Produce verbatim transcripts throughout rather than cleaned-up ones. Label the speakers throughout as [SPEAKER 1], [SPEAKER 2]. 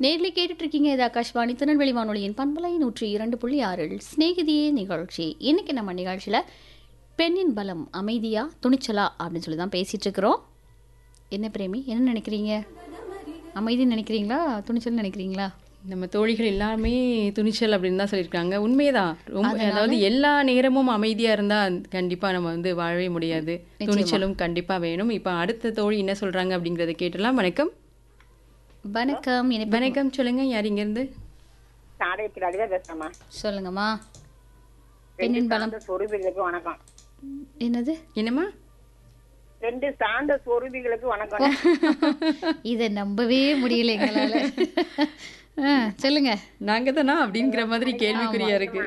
[SPEAKER 1] நேர்ல கேட்டுட்டு இருக்கீங்க இது ஆகாஷ்வாணி திருநெல்வேலி வானொலியின் பண்பலை நூற்றி இரண்டு புள்ளி ஆறில் சிநேகிதியே நிகழ்ச்சி. இன்னைக்கு நம்ம நிகழ்ச்சியில் பெண்ணின் பலம் அமைதியா துணிச்சலா அப்படின்னு சொல்லி தான் பேசிட்டு இருக்கிறோம். என்ன பிரேமி, என்ன நினைக்கிறீங்க? அமைதின்னு நினைக்கிறீங்களா, துணிச்சல் நினைக்கிறீங்களா?
[SPEAKER 2] நம்ம தோழிகள் எல்லாமே துணிச்சல் அப்படின்னு தான் சொல்லியிருக்காங்க. உண்மைதான். ரொம்ப அதாவது எல்லா நேரமும் அமைதியாக இருந்தால் கண்டிப்பாக நம்ம வந்து வாழவே முடியாது. துணிச்சலும் கண்டிப்பாக வேணும். இப்போ அடுத்த தோழி என்ன சொல்கிறாங்க அப்படிங்கிறத கேட்டலாம். வணக்கம்.
[SPEAKER 1] வணக்கம்.
[SPEAKER 2] வணக்கம், சொல்லுங்க. யார் இங்கேருந்து?
[SPEAKER 1] சொல்லுங்கம்மா. பெண்ணின் பலம்
[SPEAKER 3] சொருபிகளுக்கு வணக்கம்.
[SPEAKER 1] என்னது
[SPEAKER 2] என்னம்மா?
[SPEAKER 3] ரெண்டு சார்ந்த சொருபிகளுக்கு வணக்கம்.
[SPEAKER 1] இதை நம்பவே முடியல எங்களால. சொல்லுங்க.
[SPEAKER 2] நாங்க தானா அப்படிங்கிற மாதிரி கேள்விக்குறியா இருக்கு.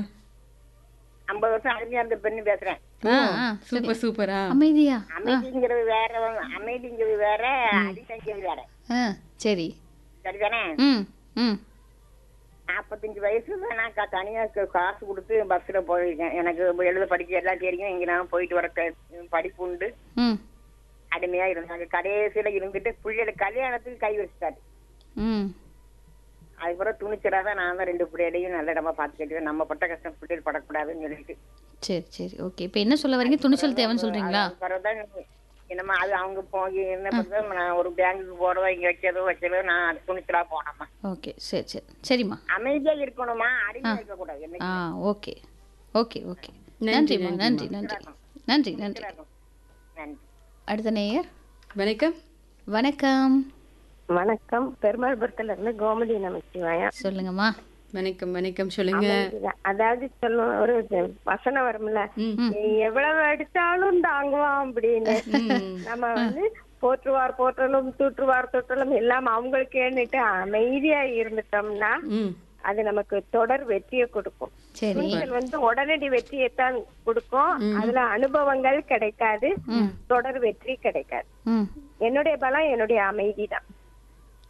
[SPEAKER 3] ஐம்பது வருஷம் அருமையா இருந்த பெண்ணு பேசுறேன்.
[SPEAKER 2] சூப்பர் சூப்பரா.
[SPEAKER 1] அமைதியா?
[SPEAKER 3] அமைதிங்கிறது வேற, அமைதிங்கிறது வேற, அடிங்கிறது வேற.
[SPEAKER 1] சரி
[SPEAKER 3] சரிதானே?
[SPEAKER 1] ம் ம்
[SPEAKER 3] நாற்பத்தஞ்சு வயசுல நான் தனியா காசு கொடுத்து பஸ்ல போயிருக்கேன். எனக்கு எழுத படிக்க எல்லாம் தெரியும். இங்க நான் போயிட்டு வர படிப்பு உண்டு.
[SPEAKER 1] ம்
[SPEAKER 3] அடிமையா இருந்தாங்க. கடைசியில இருந்துட்டு பிள்ளைகளுக்கு கல்யாணத்துக்கு கை வச்சுட்டாரு.
[SPEAKER 1] ம்
[SPEAKER 3] அதுக்கப்புறம் துணிச்சலாதான் நான் தான் ரெண்டு பிள்ளைகளையும் நல்ல இடமா பார்த்துக்கிட்டு நம்ம பட்ட கஷ்டம் பிள்ளைகள் படக்கூடாதுன்னு சொல்லிட்டு.
[SPEAKER 1] சரி சரி ஓகே. இப்போ என்ன சொல்ல வரீங்க? துணிச்சல் தேவைன்னு சொல்றீங்களா?
[SPEAKER 3] என்னம்மா அது அவங்க போய் என்ன பண்றது, நான் ஒரு பேங்குக்கு போறதோ இங்க வைக்கிறதோ வைக்கிறதோ நான் துணிச்சலா போனோம்மா.
[SPEAKER 1] ஓகே சரி சரி சரிம்மா.
[SPEAKER 3] அமைதியா இருக்கணுமா, அடிமை இருக்க கூடாது.
[SPEAKER 1] ஆ ஓகே ஓகே ஓகே. நன்றிம்மா. நன்றி நன்றி நன்றி நன்றி. அடுத்த நேயர்.
[SPEAKER 2] வணக்கம்.
[SPEAKER 1] வணக்கம்.
[SPEAKER 4] வணக்கம். பெருமாள்புரத்துல இருந்து கோமதி நமச்சிவாயா.
[SPEAKER 1] சொல்லுங்கம்மா.
[SPEAKER 2] வணக்கம் வணக்கம், சொல்லுங்க.
[SPEAKER 4] அதாவது சொல்லுவோம், ஒரு வசனம் வரும்ல, எவ்வளவு அடிச்சாலும் தாங்குவான் அப்படின்னு. நம்ம வந்து போற்றுவார் போற்றலும் தூற்றுவார் தொற்றலும் எல்லாம் அவங்களுக்கு ஏன்னுட்டு அமைதியா இருந்துட்டோம்னா அது நமக்கு தொடர் வெற்றியை கொடுக்கும். துணிச்சல் வந்து உடனடி வெற்றியைத்தான் கொடுக்கும். அதுல அனுபவங்கள் கிடைக்காது, தொடர் வெற்றி கிடைக்காது. என்னுடைய பலம் என்னுடைய அமைதி தான்.